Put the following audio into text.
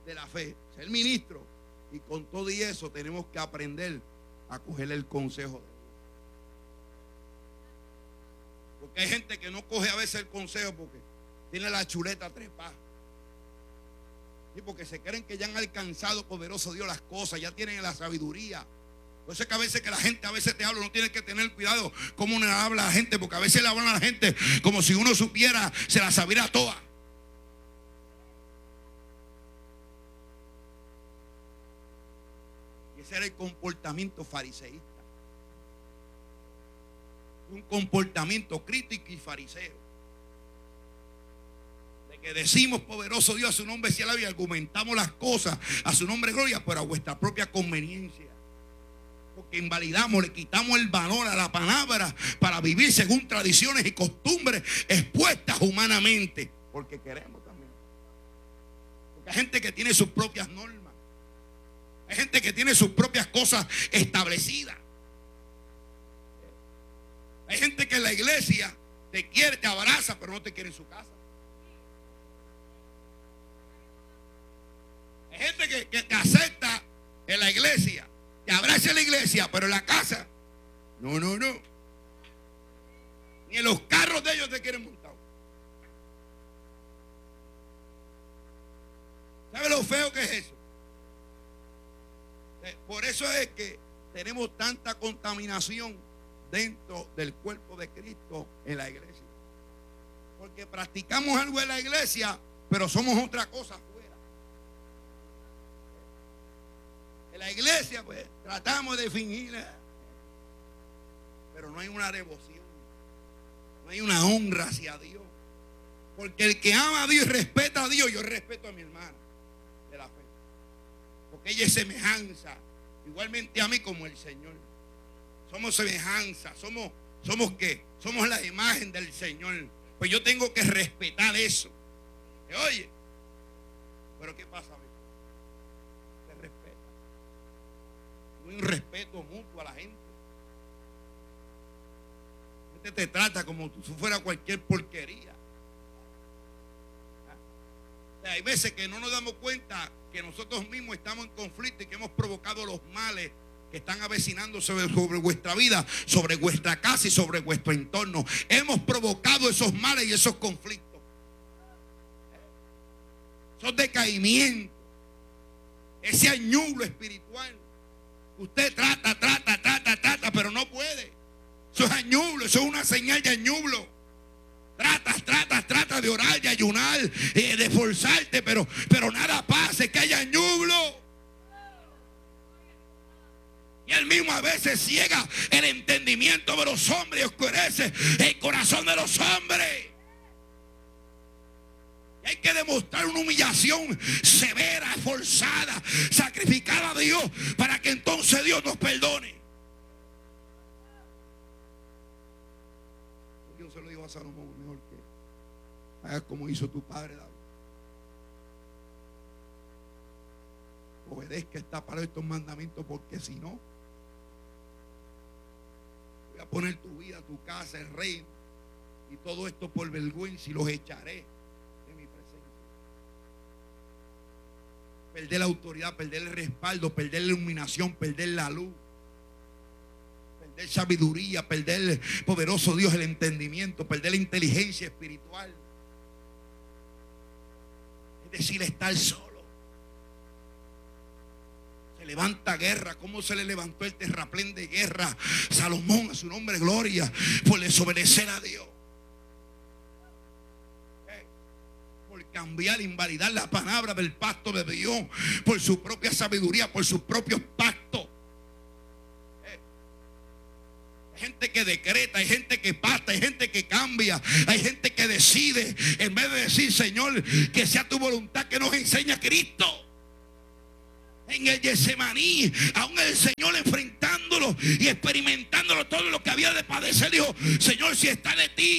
de la fe, ser ministro. Y con todo y eso tenemos que aprender a coger el consejo de Dios. Porque hay gente que no coge a veces el consejo porque tiene la chuleta trepada. Y porque se creen que ya han alcanzado, poderoso Dios, las cosas, ya tienen la sabiduría. Por eso es que a veces que la gente a veces te habla, uno tiene que tener cuidado cómo uno le habla a la gente, porque a veces le hablan a la gente como si uno supiera, se la sabiera toda. Y ese era el comportamiento fariseísta. Un comportamiento crítico y fariseo. De que decimos, poderoso Dios, a su nombre sea la y argumentamos las cosas a su nombre gloria, pero a vuestra propia conveniencia. Porque invalidamos, le quitamos el valor a la palabra para vivir según tradiciones y costumbres expuestas humanamente. Porque queremos también. Porque hay gente que tiene sus propias normas. Hay gente que tiene sus propias cosas establecidas. Hay gente que en la iglesia te quiere, te abraza, pero no te quiere en su casa. Hay gente que te acepta en la iglesia, te abraza en la iglesia, pero en la casa, no. Ni en los carros de ellos te quieren montar. ¿Sabe lo feo que es eso? Por eso es que tenemos tanta contaminación dentro del cuerpo de Cristo en la iglesia. Porque practicamos algo en la iglesia, pero somos otra cosa afuera. En la iglesia, pues, tratamos de fingir, pero no hay una devoción, no hay una honra hacia Dios. Porque el que ama a Dios y respeta a Dios, yo respeto a mi hermana de la fe. Porque ella es semejanza, igualmente a mí como el Señor. Somos semejanza, somos ¿qué? Somos la imagen del Señor. Pues yo tengo que respetar eso. Oye, pero ¿qué pasa? Se respeta. No hay un respeto mutuo a la gente. La gente te trata como si fuera cualquier porquería. O sea, hay veces que no nos damos cuenta que nosotros mismos estamos en conflicto y que hemos provocado los males que están avecinándose sobre vuestra vida, sobre vuestra casa y sobre vuestro entorno. Hemos provocado esos males y esos conflictos, esos decaimientos, ese añublo espiritual. Usted trata, pero no puede. Eso es añublo, eso es una señal de añublo. Trata de orar, de ayunar, de esforzarte, pero nada pasa, es que hay añublo. Y él mismo a veces ciega el entendimiento de los hombres y oscurece el corazón de los hombres. Y hay que demostrar una humillación severa, esforzada, sacrificada a Dios para que entonces Dios nos perdone. Dios se lo dijo a Salomón, mejor que hagas como hizo tu padre David. Obedezca esta palabra, estos mandamientos, porque si no, voy a poner tu vida, tu casa, el reino y todo esto por vergüenza y los echaré de mi presencia. Perder la autoridad, perder el respaldo, perder la iluminación, perder la luz, perder sabiduría, perder, poderoso Dios, el entendimiento, perder la inteligencia espiritual. Es decir, estar solo. Se levanta guerra. ¿Cómo se le levantó el terraplén de guerra Salomón, a su nombre gloria, por desobedecer a Dios? Por cambiar, invalidar la palabra del pacto de Dios, por su propia sabiduría, por sus propios pactos. Hay gente que decreta, hay gente que pacta, hay gente que cambia, hay gente que decide, en vez de decir, Señor, que sea tu voluntad, que nos enseña Cristo. En el Getsemaní, aún el Señor enfrentándolo y experimentándolo todo lo que había de padecer, dijo, Señor, si está de ti,